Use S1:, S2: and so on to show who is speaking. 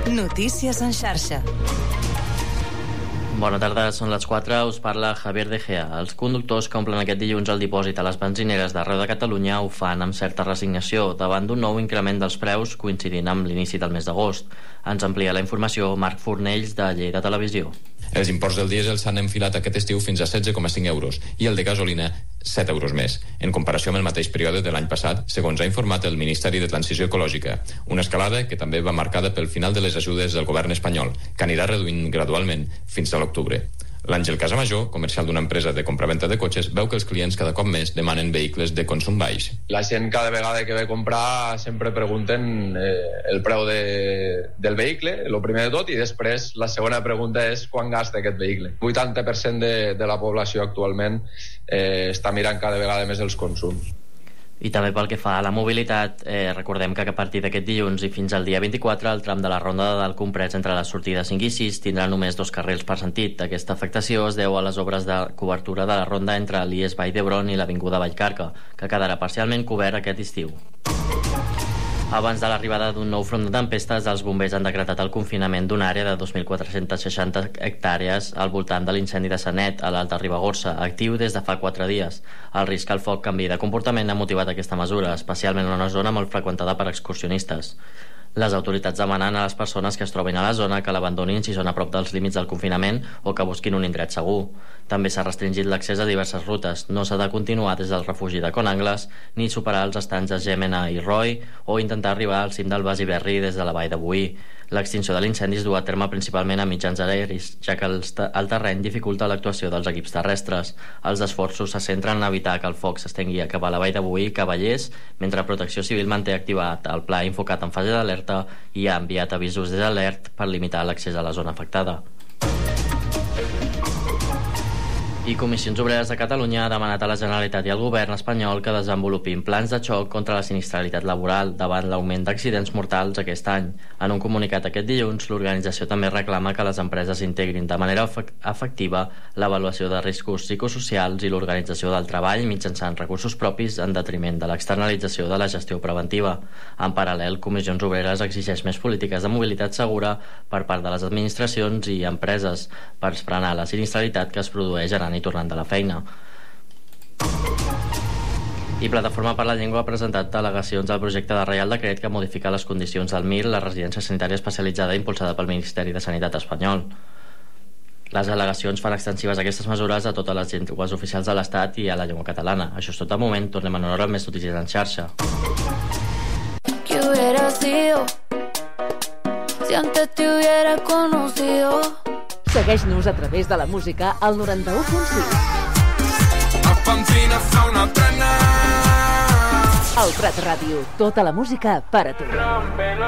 S1: Notícies en xarxa.
S2: Bona tarda, són les 4, us parla Javier De Gea. Els conductors que omplen aquest dilluns el dipòsit a les benzineres d'arreu de Catalunya ho fan amb certa resignació davant d'un nou increment dels preus coincidint amb l'inici del mes d'agost. Ens amplia la informació Marc Fornells, de Lleida Televisió.
S3: Els imports del dièsel s'han enfilat aquest estiu fins a 16,5 euros i el de gasolina 7 euros més, en comparació amb el mateix període de l'any passat, segons ha informat el Ministeri de Transició Ecològica. Una escalada que també va marcada pel final de les ajudes del govern espanyol, que anirà reduint gradualment fins a l'octubre. L'Àngel Casamajor, comercial d'una empresa de compraventa de cotxes, veu que els clients cada cop més demanen vehicles de consum baix.
S4: La gent cada vegada que ve a comprar sempre pregunten el preu del vehicle, el primer de tot, i després la segona pregunta és quan gasta aquest vehicle. El 80% de la població actualment està mirant cada vegada més els consums.
S2: I també pel que fa a la mobilitat, recordem que a partir d'aquest dilluns i fins al dia 24 el tram de la ronda del Comprès entre les sortides 5 i 6 tindrà només 2 carrils per sentit. Aquesta afectació es deu a les obres de cobertura de la ronda entre l'IES Vall d'Hebron i l'Avinguda Vallcarca, que quedarà parcialment cobert aquest estiu. Abans de l'arribada d'un nou front de tempestes, els bombers han decretat el confinament d'una àrea de 2.460 hectàrees al voltant de l'incendi de Sanet, a l'Alta Ribagorça, actiu des de fa 4 dies. El risc al foc canvi de comportament ha motivat aquesta mesura, especialment en una zona molt freqüentada per excursionistes. Les autoritats demanen a les persones que es trobin a la zona que l'abandonin si són a prop dels límits del confinament o que busquin un indret segur. També s'ha restringit l'accés a diverses rutes. No s'ha de continuar des del refugi de Conangles ni superar els estanys de Gémena i Roi o intentar arribar al cim del Bas i Berri des de la vall de Boí. L'extinció de l'incendi es du a terme principalment a mitjans aeris, ja que el terreny dificulta l'actuació dels equips terrestres. Els esforços se centren en evitar que el foc s'estengui cap a la vall de Boí i Cavallers, mentre Protecció Civil manté activat el pla Infocat en fase d'alerta i ha enviat avisos des d'alert per limitar l'accés a la zona afectada. I Comissions Obreres de Catalunya ha demanat a la Generalitat i al govern espanyol que desenvolupin plans de xoc contra la sinistralitat laboral davant l'augment d'accidents mortals aquest any. En un comunicat aquest dilluns, l'organització també reclama que les empreses integrin de manera efectiva l'avaluació de riscos psicosocials i l'organització del treball mitjançant recursos propis en detriment de l'externalització de la gestió preventiva. En paral·lel, Comissions Obreres exigeix més polítiques de mobilitat segura per part de les administracions i empreses per frenar la sinistralitat que es produeix anant i tornant de la feina. I Plataforma per la Llengua ha presentat al·legacions al projecte de Reial Decret que modifica les condicions del MIR, la residència sanitària especialitzada impulsada pel Ministeri de Sanitat espanyol. Les al·legacions fan extensives aquestes mesures a totes les llengües oficials de l'Estat i a la llengua catalana. Això és tot de moment. Tornem en una hora amb més notícies en xarxa.
S5: ¿Qué hubiera sido si antes te hubiera conocido?
S6: Segueix-nos a través de la música al 91.6. El Prat Ràdio, tota la música per a tu.